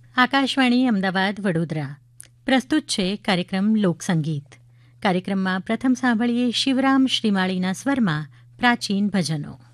આકાશવાણી અમદાવાદ વડોદરા પ્રસ્તુત છે કાર્યક્રમ લોકસંગીત. કાર્યક્રમમાં પ્રથમ સાંભળીએ શિવરામ શ્રીમાળીના સ્વરમાં પ્રાચીન ભજનો.